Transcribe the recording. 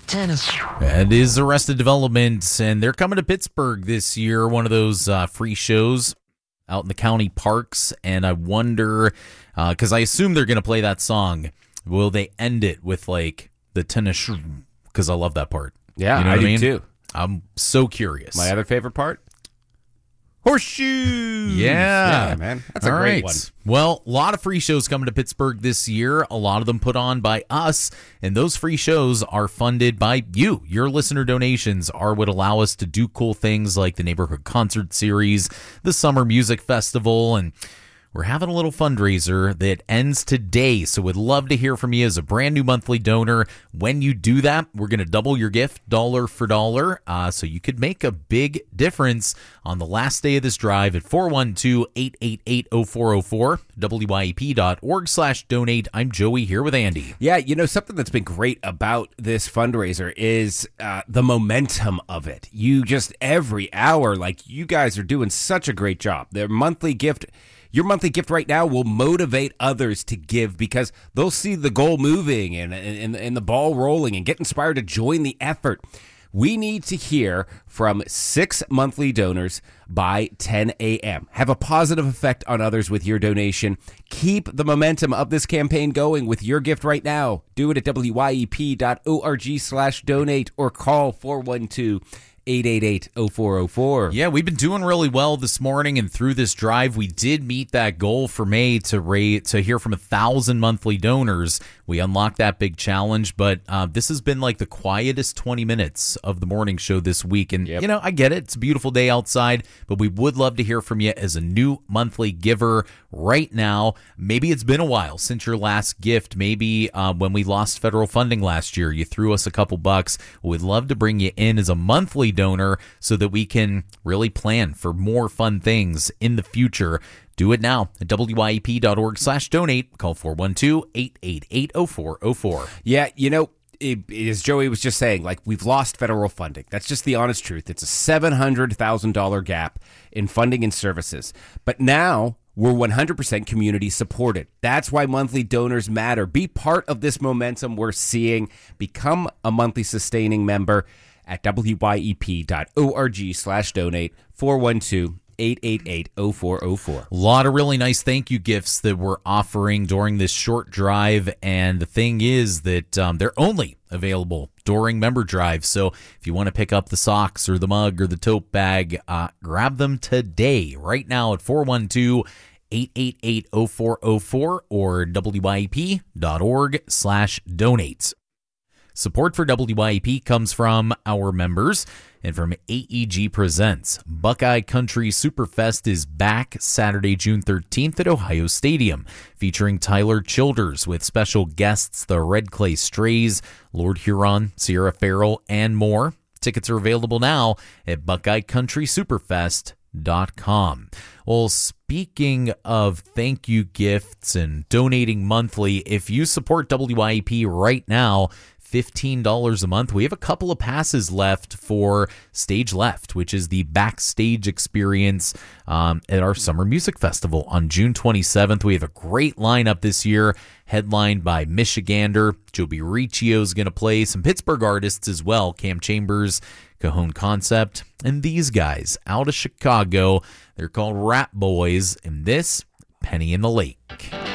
Tennis. That is Arrested Development, and they're coming to Pittsburgh this year, one of those free shows out in the county parks, and I wonder, because I assume they're going to play that song, will they end it with, like, the tennis, because I love that part. Yeah, you know I what do mean? too. I'm so curious. My other favorite part? Horseshoes! Yeah. Yeah, man. That's a great one. Well, a lot of free shows coming to Pittsburgh this year. A lot of them put on by us, and those free shows are funded by you. Your listener donations are what allow us to do cool things like the Neighborhood Concert Series, the Summer Music Festival, and we're having a little fundraiser that ends today, so we'd love to hear from you as a brand new monthly donor. When you do that, we're going to double your gift, dollar for dollar, so you could make a big difference on the last day of this drive at 412-888-0404, wyep.org/donate. I'm Joey here with Andy. Yeah, you know, something that's been great about this fundraiser is the momentum of it. You just, every hour, like, you guys are doing such a great job. Your monthly gift right now will motivate others to give because they'll see the goal moving and the ball rolling and get inspired to join the effort. We need to hear from 6 monthly donors by 10 a.m. Have a positive effect on others with your donation. Keep the momentum of this campaign going with your gift right now. Do it at wyep.org/donate or call 412-888-0404. Yeah, we've been doing really well this morning, and through this drive, we did meet that goal for May to hear from 1,000 monthly donors. We unlocked that big challenge, but this has been like the quietest 20 minutes of the morning show this week. And, you know, I get it. It's a beautiful day outside, but we would love to hear from you as a new monthly giver right now. Maybe it's been a while since your last gift. Maybe when we lost federal funding last year, you threw us a couple bucks. We'd love to bring you in as a monthly donor so that we can really plan for more fun things in the future. Do it now at wyep.org/donate. Call 412-888-0404. Yeah, you know, as Joey was just saying, like, we've lost federal funding. That's just the honest truth. It's a $700,000 gap in funding and services. But now we're 100% community supported. That's why monthly donors matter. Be part of this momentum we're seeing. Become a monthly sustaining member at wyep.org/donate. 412-888-0404. A lot of really nice thank you gifts that we're offering during this short drive, and the thing is that they're only available during member drive. So if you want to pick up the socks or the mug or the tote bag, grab them today, right now at 412-888-0404 or wyep.org/donate. Support for WYEP comes from our members and from AEG Presents. Buckeye Country Superfest is back Saturday, June 13th at Ohio Stadium, featuring Tyler Childers with special guests, the Red Clay Strays, Lord Huron, Sierra Farrell, and more. Tickets are available now at BuckeyeCountrySuperfest.com. Well, speaking of thank you gifts and donating monthly, if you support WYEP right now, $15 a month. We have a couple of passes left for Stage Left, which is the backstage experience at our Summer Music Festival on June 27th. We have a great lineup this year, headlined by Michigander. Joby Riccio is going to play, some Pittsburgh artists as well, Cam Chambers, Cajon Concept, and these guys out of Chicago. They're called Rap Boys, and this, Penny in the Lake.